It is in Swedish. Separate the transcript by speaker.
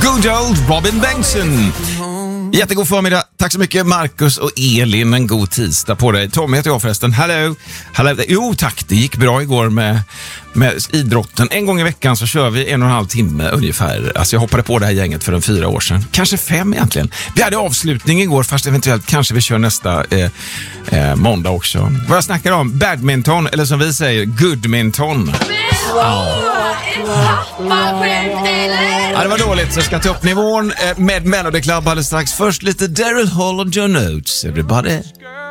Speaker 1: Good old Robin Bengtsson. Jättegod förmiddag. Tack så mycket Marcus och Elin. En god tisdag på dig. Tommy heter jag förresten. Hallå. Jo tack, det gick bra igår med idrotten. En gång i veckan så kör vi 1,5 timme ungefär. Alltså jag hoppade på det här gänget för 4 år sedan. Kanske 5 egentligen. Vi hade avslutning igår, fast eventuellt kanske vi kör nästa måndag också. Vad jag snackar om? Badminton, eller som vi säger, goodminton. Ja, det var dåligt, så jag ska ta upp nivån med Melody Club alldeles strax. Först lite Daryl Hall och John Oates, everybody.